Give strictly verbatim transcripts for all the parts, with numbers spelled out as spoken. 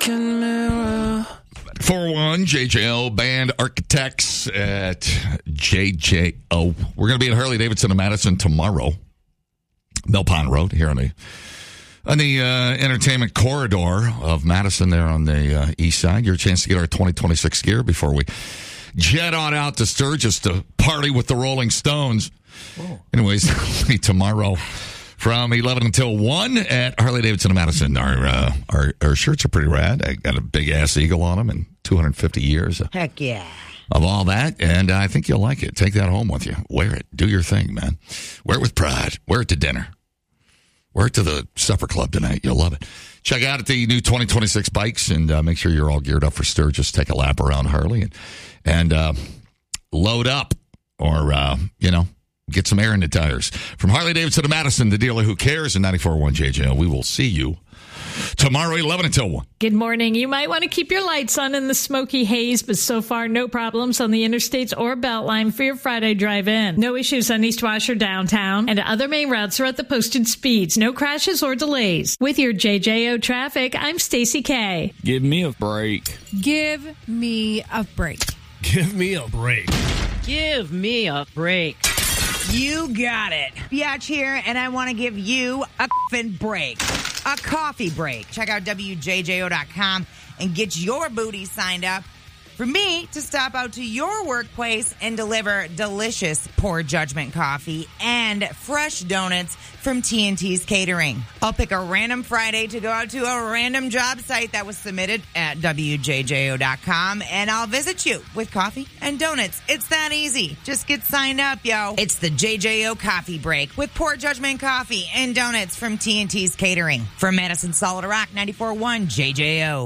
broken mirror. four one J J O Band Architects at J J O. We're going to be at Harley-Davidson in Madison tomorrow. Mill Pond Road here on the on the uh, entertainment corridor of Madison there on the uh, east side. Your chance to get our twenty twenty-six gear before we jet on out to Sturgis to party with the Rolling Stones. Whoa. Anyways, tomorrow from eleven until one at Harley-Davidson in Madison. Our, uh, our our shirts are pretty rad. I got a big-ass eagle on them and two hundred fifty years of, Heck yeah. of all that, and I think you'll like it. Take that home with you. Wear it. Do your thing, man. Wear it with pride. Wear it to dinner. Wear it to the supper club tonight. You'll love it. Check out the new twenty twenty-six bikes and uh, make sure you're all geared up for Sturgis. Take a lap around Harley and, and uh, load up or, uh, you know, get some air in the tires. From Harley-Davidson to Madison, the dealer who cares, in ninety-four point one J J O. We will see you tomorrow, eleven until one. Good morning. You might want to keep your lights on in the smoky haze, but so far, no problems on the interstates or Beltline for your Friday drive-in. No issues on East Wash or downtown, and other main routes are at the posted speeds. No crashes or delays. With your J J O traffic, I'm Stacy K. Give me a break. Give me a break. Give me a break. Give me a break. You got it. Biatch here, and I want to give you a f***ing break. A coffee break. Check out W J J O dot com and get your booty signed up for me to stop out to your workplace and deliver delicious Poor Judgment coffee and fresh donuts from T and T's Catering. I'll pick a random Friday to go out to a random job site that was submitted at W J J O dot com, and I'll visit you with coffee and donuts. It's that easy. Just get signed up, yo. It's the J J O Coffee Break with Poor Judgment coffee and donuts from T and T's Catering. From Madison Solid Rock, ninety-four point one J J O.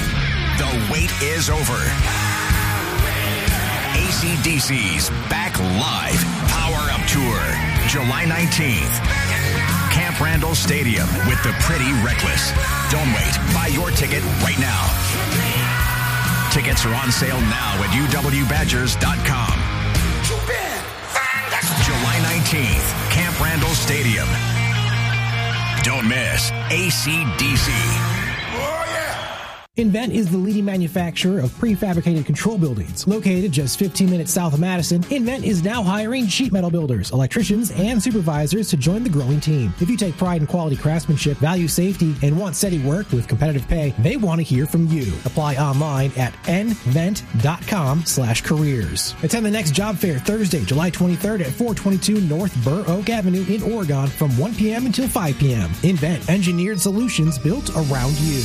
The wait is over. A C D C's Back Live Power Up Tour, July nineteenth. Camp Randall Stadium with the Pretty Reckless. Don't wait. Buy your ticket right now. Tickets are on sale now at U W Badgers dot com. July nineteenth, Camp Randall Stadium. Don't miss A C D C. Invent is the leading manufacturer of prefabricated control buildings. Located just fifteen minutes south of Madison, Invent is now hiring sheet metal builders, electricians, and supervisors to join the growing team. If you take pride in quality craftsmanship, value safety, and want steady work with competitive pay, they want to hear from you. Apply online at nvent.com slash careers. Attend the next job fair Thursday, July twenty-third at four twenty-two North Burr Oak Avenue in Oregon from one p.m. until five p.m. Invent, engineered solutions built around you.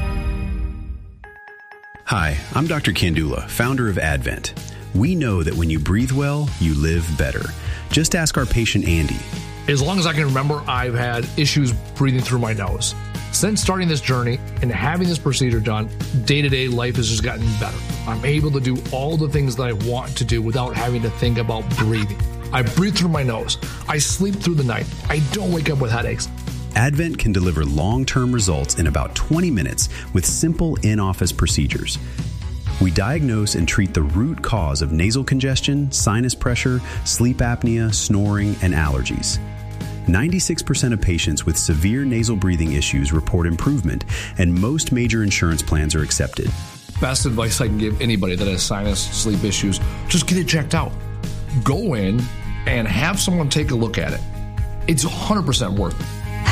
Hi, I'm Doctor Kandula, founder of Advent. We know that when you breathe well, you live better. Just ask our patient Andy. As long as I can remember, I've had issues breathing through my nose. Since starting this journey and having this procedure done, day-to-day life has just gotten better. I'm able to do all the things that I want to do without having to think about breathing. I breathe through my nose. I sleep through the night. I don't wake up with headaches. Advent can deliver long-term results in about twenty minutes with simple in-office procedures. We diagnose and treat the root cause of nasal congestion, sinus pressure, sleep apnea, snoring, and allergies. ninety-six percent of patients with severe nasal breathing issues report improvement, and most major insurance plans are accepted. Best advice I can give anybody that has sinus, sleep issues, just get it checked out. Go in and have someone take a look at it. It's one hundred percent worth it.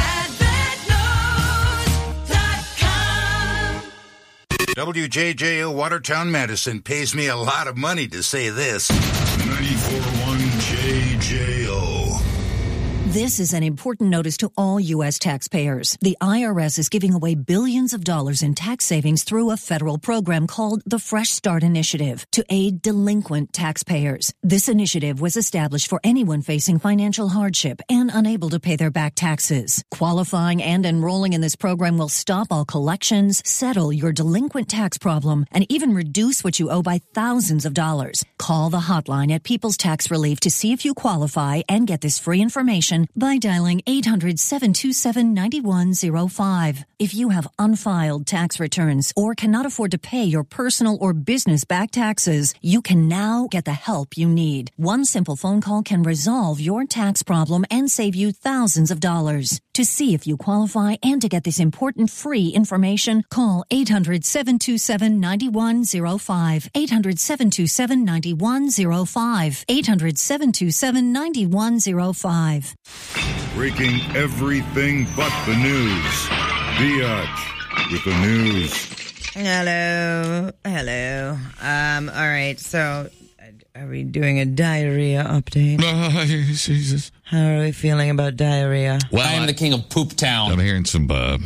W J J O Watertown, Madison pays me a lot of money to say this. ninety-four point one J J O. This is an important notice to all U S taxpayers. The I R S is giving away billions of dollars in tax savings through a federal program called the Fresh Start Initiative to aid delinquent taxpayers. This initiative was established for anyone facing financial hardship and unable to pay their back taxes. Qualifying and enrolling in this program will stop all collections, settle your delinquent tax problem, and even reduce what you owe by thousands of dollars. Call the hotline at People's Tax Relief to see if you qualify and get this free information information by dialing eight hundred, seven two seven, nine one zero five. If you have unfiled tax returns or cannot afford to pay your personal or business back taxes, you can now get the help you need. One simple phone call can resolve your tax problem and save you thousands of dollars. To see if you qualify and to get this important free information, call eight hundred, seven two seven, nine one zero five. eight hundred, seven two seven, nine one zero five. eight hundred, seven two seven, nine one zero five. Breaking everything but the news. Biatch with the news. Hello. Hello. Um, all right, so are we doing a diarrhea update? Oh, Jesus. How are we feeling about diarrhea? Well, I am the king of Poop Town. I'm hearing some uh,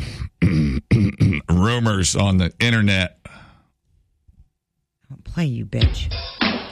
rumors on the internet. I'll play you, bitch.